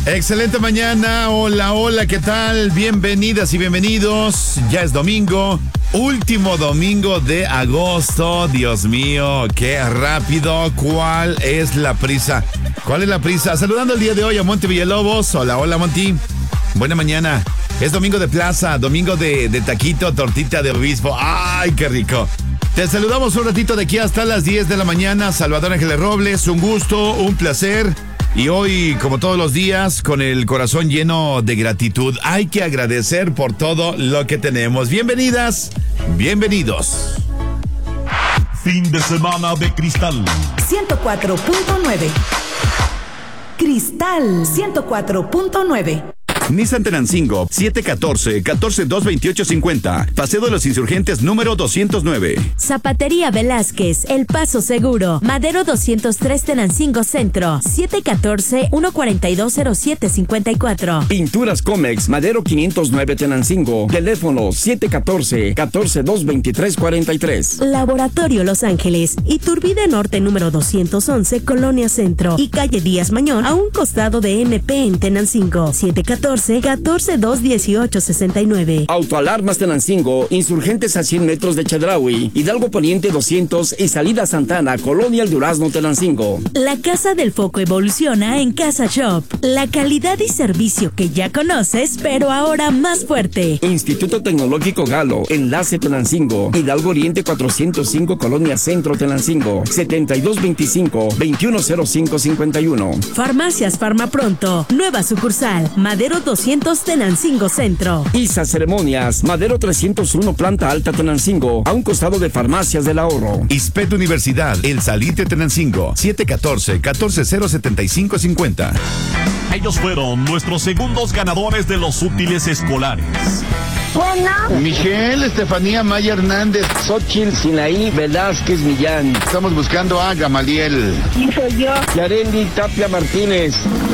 Excelente mañana, hola, hola, ¿qué tal? Bienvenidas y bienvenidos. Ya es domingo, último domingo de agosto. Dios mío, qué rápido. ¿Cuál es la prisa? ¿Cuál es la prisa? Saludando el día de hoy a Monty Villalobos. Hola, hola, Monty. Buena mañana. Es domingo de plaza, domingo de taquito, tortita de obispo. ¡Ay, qué rico! Te saludamos un ratito de aquí hasta las 10 de la mañana. Salvador Ángeles Robles, un gusto, un placer. Y hoy, como todos los días, con el corazón lleno de gratitud. Hay que agradecer por todo lo que tenemos. Bienvenidas, bienvenidos. Fin de semana de Cristal 104.9. Cristal 104.9. Nissan Tenancingo, 714-228-50. Paseo de los Insurgentes número 209. Zapatería Velázquez, El Paso Seguro. Madero 203 Tenancingo Centro, 714-142-0754. Pinturas Comex, Madero 509 Tenancingo. Teléfono 714-223-43. Laboratorio Los Ángeles, Iturbide Norte número 211, Colonia Centro. Y calle Díaz Mañón, a un costado de MP en Tenancingo, 714-218-69. Autoalarmas Tenancingo, Insurgentes a 100 metros de Chedraui, Hidalgo Poniente 200 y Salida Santana, Colonia El Durazno, Tenancingo. La Casa del Foco evoluciona en Casa Shop. La calidad y servicio que ya conoces, pero ahora más fuerte. Instituto Tecnológico Galo, Enlace Tenancingo, Hidalgo Oriente 405, Colonia Centro, Tenancingo, 7225-210551. Farmacias Farmapronto, nueva sucursal, Madero 200 Tenancingo Centro. ISA Ceremonias, Madero 301 Planta Alta Tenancingo, a un costado de Farmacias del Ahorro. ISPET Universidad, El Salite Tenancingo, 714-140-7550. Ellos fueron nuestros segundos ganadores de los útiles escolares. Bueno. Miguel, Estefanía Maya Hernández. Xochitl Sinaí Velázquez Millán. Estamos buscando a Gamaliel. Sí, soy yo. Yareli Tapia Martínez.